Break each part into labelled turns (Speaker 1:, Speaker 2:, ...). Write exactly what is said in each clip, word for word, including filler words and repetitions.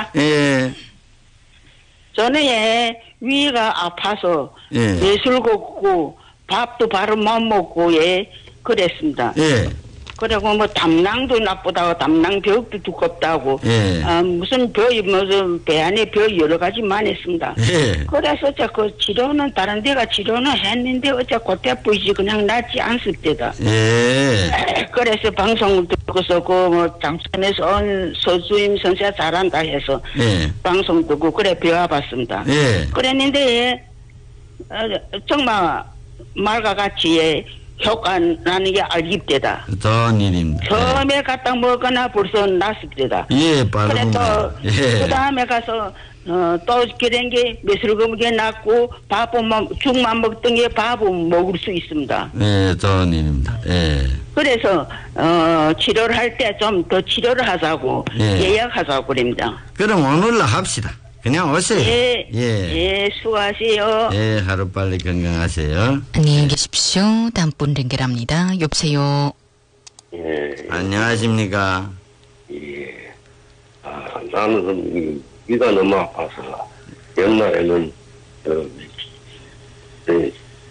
Speaker 1: 여보세요?
Speaker 2: 예.
Speaker 1: 전에 위가 아파서
Speaker 2: 예.
Speaker 1: 예술 걷고 밥도 바로 못 먹고 예 그랬습니다.
Speaker 2: 예.
Speaker 1: 그리고 뭐 담낭도 나쁘다고 담낭 벽도 두껍다고
Speaker 2: 예.
Speaker 1: 아, 무슨 벽이 무슨 배 안에 벽 여러 가지 많이 있습니다.
Speaker 2: 예.
Speaker 1: 그래서 자꾸 치료는 다른 데가 치료는 했는데 어째 그때 보이지 그냥 낫지 않을 때다.
Speaker 2: 예.
Speaker 1: 그래서 방송을 듣고서 그뭐 장천에서 온 서주임 선생 잘한다 해서
Speaker 2: 예.
Speaker 1: 방송 듣고 그래 배워봤습니다.
Speaker 2: 예.
Speaker 1: 그랬는데 어, 정말 말과 같이 예, 효과 나는 게 알깁되다.
Speaker 2: 좋은 일입니다.
Speaker 1: 처음에 갖다 먹거나 벌써 났을 때다.
Speaker 2: 예,
Speaker 1: 그래 또
Speaker 2: 예.
Speaker 1: 그 다음에 가서 어, 또 그런 게 메스르금게 났고 밥은 뭐, 죽만 먹던 게 밥은 먹을 수 있습니다.
Speaker 2: 예, 좋은 일입니다. 예.
Speaker 1: 그래서 어, 치료를 할 때 좀 더 치료를 하자고
Speaker 2: 예.
Speaker 1: 예약하자고 그럽니다.
Speaker 2: 그럼 오늘로 합시다. 그냥 오세요.
Speaker 1: 예,
Speaker 2: 예.
Speaker 1: 예, 수고하세요.
Speaker 2: 예, 하루빨리 건강하세요.
Speaker 3: 안녕히 계십시오. 다음 분 연결합니다. 여보세요.
Speaker 4: 예,
Speaker 2: 안녕하십니까.
Speaker 4: 예. 아, 나는 좀 위가 너무 아파서 옛날에는 어, 네,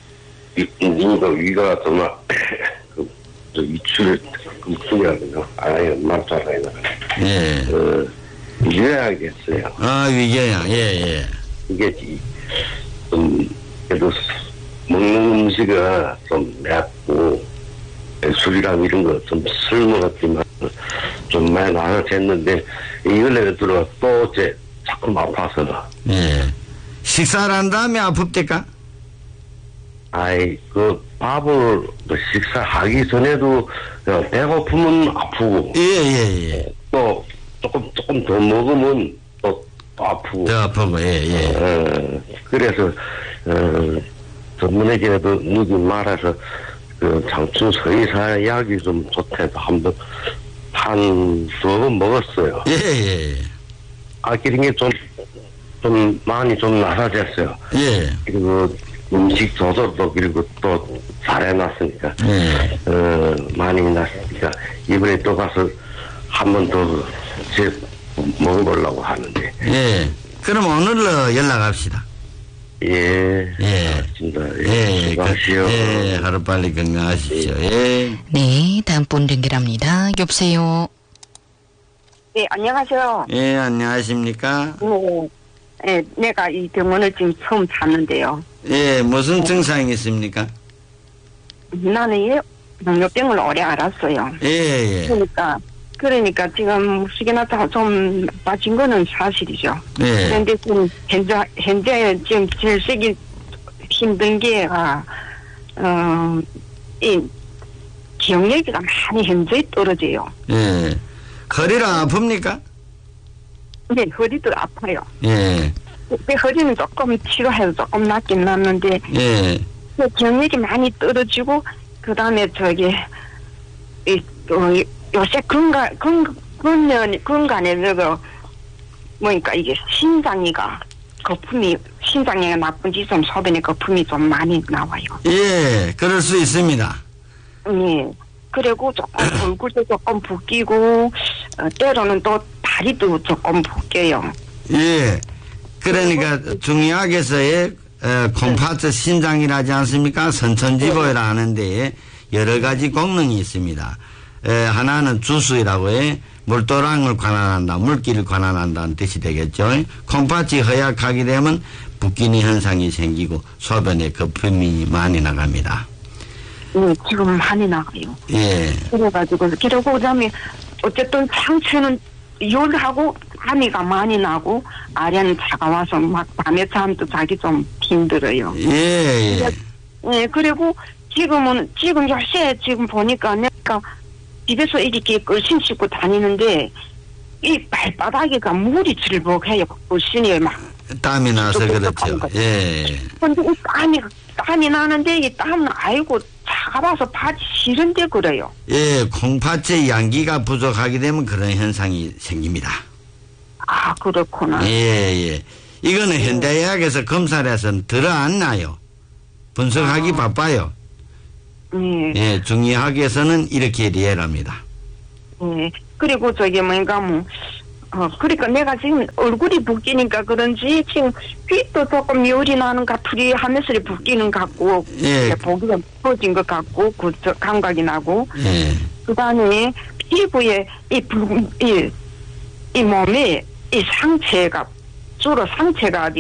Speaker 4: 위가 위가 정말 그, 저 위출 금수냐거든요. 아예 말자가요.
Speaker 2: 예.
Speaker 4: 어, 위궤양이겠어요.
Speaker 2: 아, 위궤양. 예, 예.
Speaker 4: 이게 좀 그래도 먹는 음식은 좀 맵고 술이랑 이런 거 좀 술 먹었지만 좀 많이 나아졌는데 이걸 들어 또 이제 자꾸 아파서.
Speaker 2: 예. 식사를 한 다음에 아픕니까?
Speaker 4: 아이 그 밥을 뭐 식사하기 전에도 배고프면 아프고.
Speaker 2: 예, 예, 예.
Speaker 4: 또 조금 조금 더 먹으면 또, 또 아프고.
Speaker 2: 더 아프고, 예, 예.
Speaker 4: 어, 그래서 어, 전문의에게도 누기 말아서 그 장춘 서의사 약이 좀 좋대서 한번 한 두 번 먹었어요.
Speaker 2: 예, 예, 예.
Speaker 4: 아, 그런 게 좀, 좀 많이 좀 나아졌어요.
Speaker 2: 예.
Speaker 4: 그리고 음식 조절도 그리고 또 잘해놨으니까.
Speaker 2: 예.
Speaker 4: 어, 많이 났으니까 이번에 또 가서 한 번 더 제 먹어보려고 하는데.
Speaker 2: 예. 그럼 오늘로 연락합시다.
Speaker 4: 예.
Speaker 2: 예.
Speaker 4: 알겠습니다.
Speaker 2: 예.
Speaker 4: 예. 수고하십시오.
Speaker 2: 예. 하루빨리 건강하십시오. 예.
Speaker 3: 네, 다음 분 연결합니다. 여보세요.
Speaker 5: 네, 안녕하세요.
Speaker 2: 예, 안녕하십니까?
Speaker 5: 네, 네, 내가 이 병원을 지금 처음 찾는데요.
Speaker 2: 예, 무슨 증상이 있습니까?
Speaker 5: 나는 이 당뇨병을 오래 알았어요.
Speaker 2: 예, 예.
Speaker 5: 그러니까, 그러니까 지금 무식이나다 좀 빠진 거는 사실이죠.
Speaker 2: 예.
Speaker 5: 그런데 지금 현재, 현재 지금 제일 쓰기 힘든 게가, 어, 이 기억력이 많이 현저히 떨어져요.
Speaker 2: 예. 허리가 아픕니까?
Speaker 5: 네, 허리도 아파요.
Speaker 2: 예.
Speaker 5: 내 허리는 조금 치료해서 조금 낫긴 낫는데,
Speaker 2: 예.
Speaker 5: 그 경력이 많이 떨어지고, 그 다음에 저기, 이, 어, 요새 건강, 건, 건강, 건강에 저거, 뭐니까 이게 신장이가, 거품이, 신장이 나쁜지 좀 소변에 거품이 좀 많이 나와요.
Speaker 2: 예, 그럴 수 있습니다.
Speaker 5: 예. 그리고 조금 얼굴도 조금 붓기고, 어, 때로는 또 다리도 조금 붓겨요.
Speaker 2: 예. 그러니까 중의학에서의 어, 콤파트 신장이라지 않습니까? 선천지보이라 하는데 여러 가지功能이 있습니다. 에, 하나는 주수이라고 해 물도랑을 관할한다, 물기를 관할한다는 뜻이 되겠죠. 콤파트 허약하게 되면 붓기는 현상이 생기고 소변에 거품이 많이 나갑니다.
Speaker 5: 네, 지금 많이 나가요.
Speaker 2: 예.
Speaker 5: 그래가지고, 그리고 그 다음에, 어쨌든 상처는 열하고 아미가 많이 나고, 아래는 차가워서 막 밤에 잠도 자기 좀 힘들어요.
Speaker 2: 예, 예.
Speaker 5: 예, 그리고 지금은, 지금 요새 지금 보니까 내가 집에서 이렇게 걸신 씻고 다니는데, 이 발바닥에가 물이 질복해요. 걸신이 막.
Speaker 2: 땀이 나서 그렇죠. 예.
Speaker 5: 근데 이 땀이, 땀이 나는데, 이 땀은 아이고, 차가워서 바지 싫은데 그래요.
Speaker 2: 예, 콩팥의 양기가 부족하게 되면 그런 현상이 생깁니다.
Speaker 5: 아, 그렇구나.
Speaker 2: 예, 예. 이거는 현대의학에서 검사를 해서는 들어 안 나요. 분석하기 아. 바빠요.
Speaker 5: 예.
Speaker 2: 예, 중의학에서는 이렇게 이해합니다.
Speaker 5: 예. 그리고 저기 뭔가 뭐, 어, 그러니까 내가 지금 얼굴이 붓기니까 그런지 지금 핏도 조금 열이 나는 가투리 하면서 붓기는 같고,
Speaker 2: 예.
Speaker 5: 보기가 부어진 것 같고, 그, 저, 감각이 나고,
Speaker 2: 예.
Speaker 5: 그 다음에 피부에 이, 부, 이, 이 몸에 이 상체가, 주로 상체가